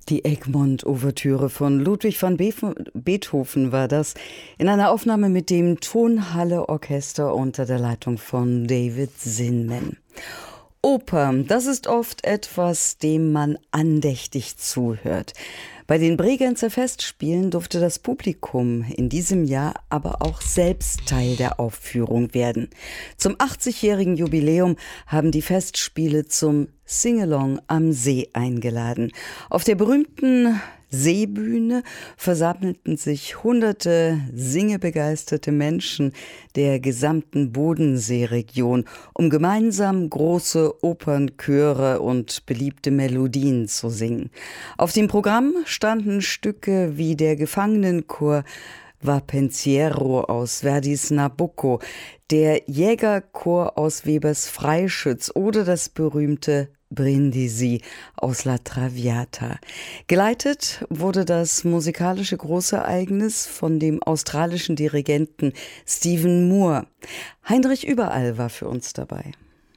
Die Egmont-Ouvertüre von Ludwig van Beethoven war das, in einer Aufnahme mit dem Tonhalle-Orchester unter der Leitung von David Zinman. Oper, das ist oft etwas, dem man andächtig zuhört. Bei den Bregenzer Festspielen durfte das Publikum in diesem Jahr aber auch selbst Teil der Aufführung werden. Zum 80-jährigen Jubiläum haben die Festspiele zum Singalong am See eingeladen. Auf der berühmten Seebühne versammelten sich hunderte singebegeisterte Menschen der gesamten Bodenseeregion, um gemeinsam große Opernchöre und beliebte Melodien zu singen. Auf dem Programm standen Stücke wie der Gefangenenchor Va Pensiero aus Verdis Nabucco, der Jägerchor aus Webers Freischütz oder das berühmte Brindisi aus La Traviata. Geleitet wurde das musikalische Großereignis von dem australischen Dirigenten Stephen Moore. Heinrich Überall war für uns dabei.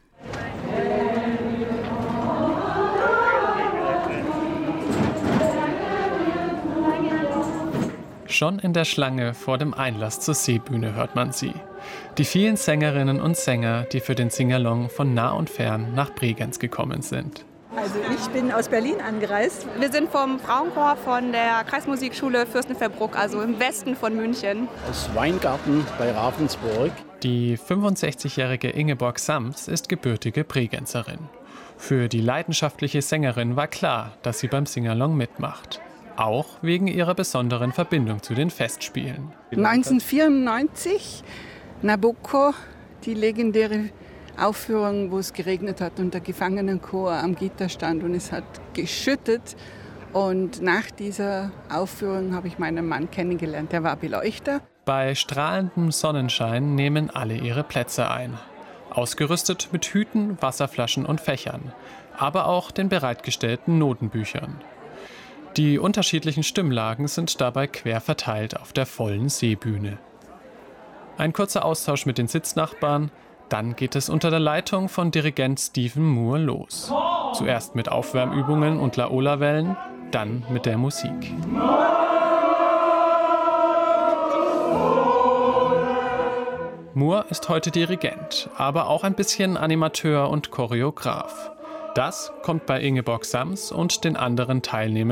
Schon in der Schlange vor dem Einlass zur Seebühne hört man sie. Die vielen Sängerinnen und Sänger, die für den Singalong von nah und fern nach Bregenz gekommen sind. Also ich bin aus Berlin angereist. Wir sind vom Frauenchor von der Kreismusikschule Fürstenfeldbruck, also im Westen von München. Aus Weingarten bei Ravensburg. Die 65-jährige Ingeborg Sams ist gebürtige Bregenzerin. Für die leidenschaftliche Sängerin war klar, dass sie beim Singalong mitmacht. Auch wegen ihrer besonderen Verbindung zu den Festspielen. 1994, Nabucco, die legendäre Aufführung, wo es geregnet hat und der Gefangenenchor am Gitter stand und es hat geschüttet. Und nach dieser Aufführung habe ich meinen Mann kennengelernt, der war Beleuchter. Bei strahlendem Sonnenschein nehmen alle ihre Plätze ein. Ausgerüstet mit Hüten, Wasserflaschen und Fächern, aber auch den bereitgestellten Notenbüchern. Die unterschiedlichen Stimmlagen sind dabei quer verteilt auf der vollen Seebühne. Ein kurzer Austausch mit den Sitznachbarn, dann geht es unter der Leitung von Dirigent Stephen Moore los. Zuerst mit Aufwärmübungen und Laola-Wellen, dann mit der Musik. Moore ist heute Dirigent, aber auch ein bisschen Animateur und Choreograf. Das kommt bei Ingeborg Sams und den anderen Teilnehmern